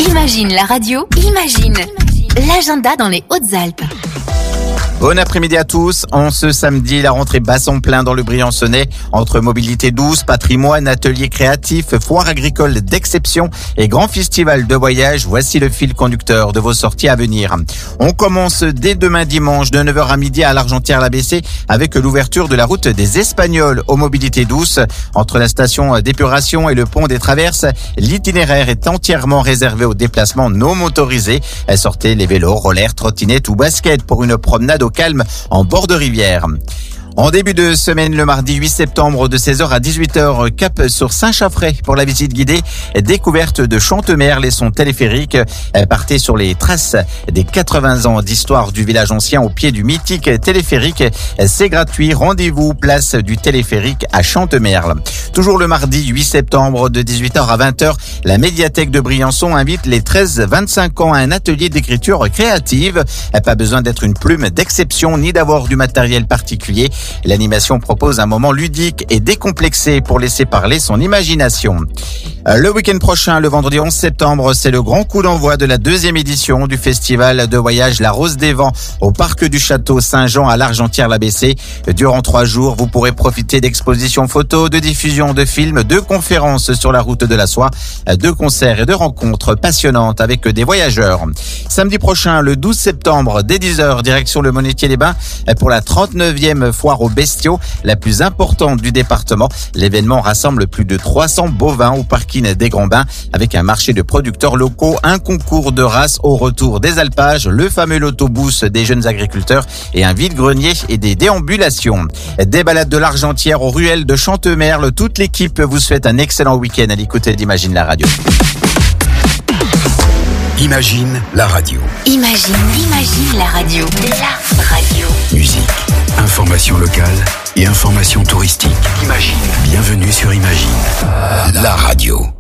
Imagine la radio, imagine l'agenda dans les Hautes-Alpes. Bon après-midi à tous. En ce samedi, la rentrée bat son plein dans le Briançonnais. Entre mobilité douce, patrimoine, ateliers créatifs, foire agricole d'exception et grand festival de voyage, voici le fil conducteur de vos sorties à venir. On commence dès demain dimanche de 9h à midi à l'Argentière-l'ABC avec l'ouverture de la route des Espagnols aux mobilités douces. Entre la station d'épuration et le pont des Traverses, l'itinéraire est entièrement réservé aux déplacements non motorisés. Sortez les vélos, rollers, trottinettes ou baskets pour une promenade au calme en bord de rivière. En début de semaine, le mardi 8 septembre de 16h à 18h, cap sur Saint-Chaffray pour la visite guidée, découverte de Chantemerle et son téléphérique. Partez sur les traces des 80 ans d'histoire du village ancien au pied du mythique téléphérique. C'est gratuit. Rendez-vous place du téléphérique à Chantemerle. Toujours le mardi 8 septembre de 18h à 20h, la médiathèque de Briançon invite les 13-25 ans à un atelier d'écriture créative. Pas besoin d'être une plume d'exception ni d'avoir du matériel particulier. L'animation propose un moment ludique et décomplexé pour laisser parler son imagination. Le week-end prochain, le vendredi 11 septembre, c'est le grand coup d'envoi de la 2e édition du festival de voyage La Rose des Vents au parc du Château Saint-Jean à l'Argentière-l'ABC. Durant 3 jours, vous pourrez profiter d'expositions photos, de diffusion de films, de conférences sur la route de la soie, de concerts et de rencontres passionnantes avec des voyageurs. Samedi prochain, le 12 septembre, dès 10h, direction le Monetier-les-Bains pour la 39e foire aux bestiaux, la plus importante du département. L'événement rassemble plus de 300 bovins au parking des Grands Bains avec un marché de producteurs locaux, un concours de races au retour des alpages, le fameux l'autobus des jeunes agriculteurs et un vide-grenier et des déambulations. Des balades de l'Argentière aux ruelles de Chantemerle, toute l'équipe vous souhaite un excellent week-end à l'écoute d'Imagine la radio. Imagine la radio. Imagine la radio. La radio. Musique, information locale et information touristique. Imagine. Bienvenue sur Imagine la radio.